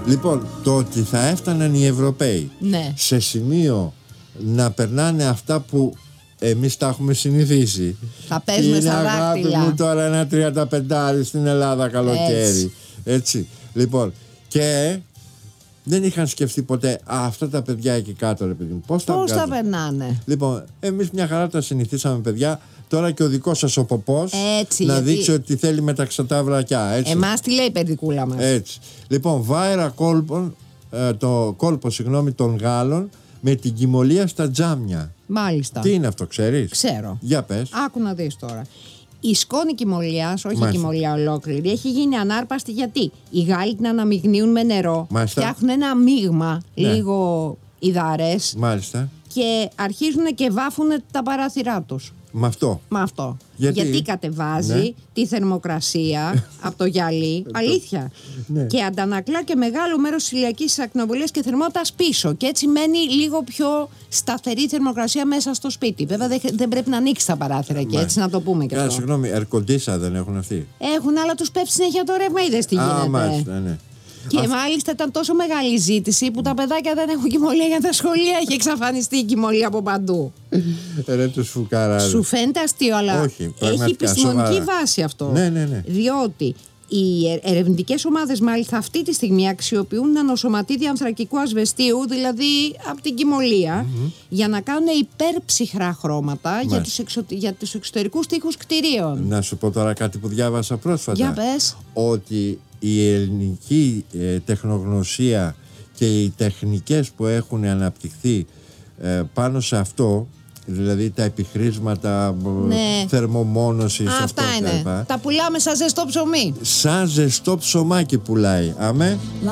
Λοιπόν, το ότι θα έφταναν οι Ευρωπαίοι σε σημείο να περνάνε αυτά που εμείς τα έχουμε συνηθίσει. Θα παίζουμε στα δάχτυλα. Είναι αγάπη μου τώρα ένα 35 στην Ελλάδα καλοκαίρι. Έτσι. Λοιπόν, και δεν είχαν σκεφτεί ποτέ αυτά τα παιδιά εκεί κάτω, ρε παιδί μου. Πώς τα περνάνε. Λοιπόν, εμείς μια χαρά τα συνηθίσαμε, παιδιά. Τώρα και ο δικός σας ο ποπός να δείξει ότι θέλει μεταξωτά βρακιά. Εμάς τι λέει η παιδικούλα μας. Έτσι. Λοιπόν, βάερα το κόλπο των Γάλλων με την κοιμωλία στα τζάμια. Μάλιστα. Τι είναι αυτό, ξέρεις? Ξέρω. Για πες. Άκου να δεις τώρα. Η σκόνη κοιμωλίας, όχι η κοιμωλία ολόκληρη, έχει γίνει ανάρπαστη γιατί οι Γάλλοι την αναμειγνύουν με νερό. Μάλιστα. Φτιάχνουν ένα μείγμα λίγο υδαρές. Μάλιστα. Και αρχίζουν και βάφουν τα παράθυρά τους. Με αυτό. Γιατί κατεβάζει τη θερμοκρασία από το γυαλί. Αλήθεια. Και αντανακλά και μεγάλο μέρος της ηλιακής ακτινοβολίας και θερμότητας πίσω. Και έτσι μένει λίγο πιο σταθερή θερμοκρασία μέσα στο σπίτι. Βέβαια δεν πρέπει να ανοίξει τα παράθυρα και έτσι, να το πούμε και αυτό. Συγγνώμη, αερκοντίσα δεν έχουν αυτοί? Έχουν, αλλά τους πέφτει συνέχεια το ρεύμα, είδες τι γίνεται. Μάλιστα, ναι. Και μάλιστα ήταν τόσο μεγάλη ζήτηση που τα παιδάκια δεν έχουν κοιμωλία για τα σχολεία. Έχει εξαφανιστεί η κοιμωλία από παντού. Ρε τους φουκαράδες. Σου φαίνεται αστείο, αλλά όχι, έχει επιστημονική βάση αυτό. Ναι. Διότι οι ερευνητικές ομάδες μάλιστα αυτή τη στιγμή αξιοποιούν νανοσωματίδια ανθρακικού ασβεστίου, δηλαδή από την κοιμωλία, για να κάνουν υπερψυχρά χρώματα για τους εξωτερικούς τοίχους κτηρίων. Να σου πω τώρα κάτι που διάβασα πρόσφατα. Για πες. Ότι η ελληνική τεχνογνωσία και οι τεχνικές που έχουν αναπτυχθεί πάνω σε αυτό, δηλαδή τα επιχρήσματα θερμομόνωσης, αυτά είναι. Τα πουλάμε σαν ζεστό ψωμί. Σαν ζεστό ψωμάκι πουλάει. Αμέ.